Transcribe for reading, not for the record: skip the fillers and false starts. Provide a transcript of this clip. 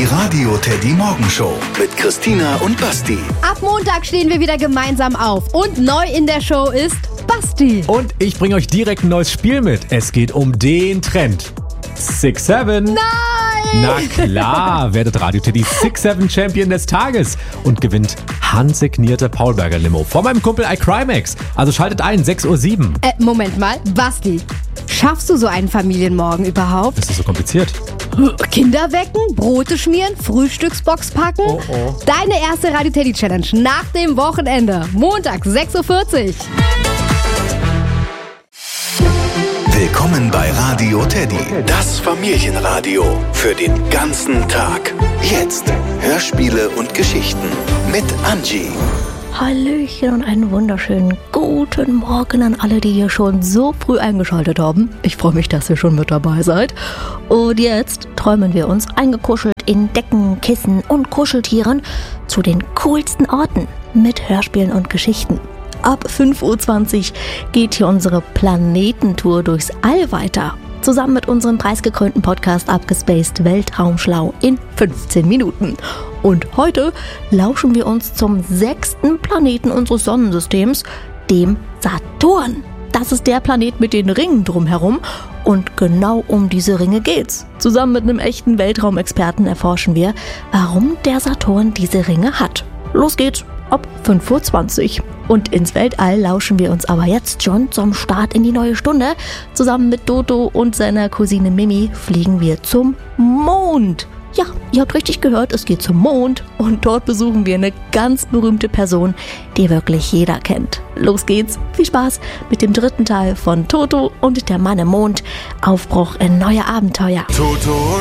Radio Teddy Morgenshow mit Christina und Basti. Ab Montag stehen wir wieder gemeinsam auf und neu in der Show ist Basti. Und ich bringe euch direkt ein neues Spiel mit. Es geht um den Trend. 6-7. Nein! Na klar, werdet Radio Teddy 6-7 Champion des Tages und gewinnt handsignierte Paulberger Limo von meinem Kumpel iCrimex. Also schaltet ein, 6:07 Uhr. Moment mal, Basti, schaffst du so einen Familienmorgen überhaupt? Das ist so kompliziert. Kinder wecken, Brote schmieren, Frühstücksbox packen? Oh. Deine erste Radio Teddy Challenge nach dem Wochenende. Montag, 6:40 Uhr. Willkommen bei Radio Teddy, das Familienradio für den ganzen Tag. Jetzt Hörspiele und Geschichten mit Angie. Hallöchen und einen wunderschönen guten Morgen an alle, die hier schon so früh eingeschaltet haben. Ich freue mich, dass ihr schon mit dabei seid. Und jetzt träumen wir uns eingekuschelt in Decken, Kissen und Kuscheltieren zu den coolsten Orten mit Hörspielen und Geschichten. Ab 5:20 Uhr geht hier unsere Planetentour durchs All weiter. Zusammen mit unserem preisgekrönten Podcast Abgespaced Weltraumschlau in 15 Minuten. Und heute lauschen wir uns zum 6. Planeten unseres Sonnensystems, dem Saturn. Das ist der Planet mit den Ringen drumherum und genau um diese Ringe geht's. Zusammen mit einem echten Weltraumexperten erforschen wir, warum der Saturn diese Ringe hat. Los geht's ab 5:20 Uhr. Und ins Weltall lauschen wir uns aber jetzt schon zum Start in die neue Stunde. Zusammen mit Dodo und seiner Cousine Mimi fliegen wir zum Mond. Ja, ihr habt richtig gehört, es geht zum Mond und dort besuchen wir eine ganz berühmte Person, die wirklich jeder kennt. Los geht's, viel Spaß mit dem 3. Teil von Toto und der Mann im Mond. Aufbruch in neue Abenteuer. Toto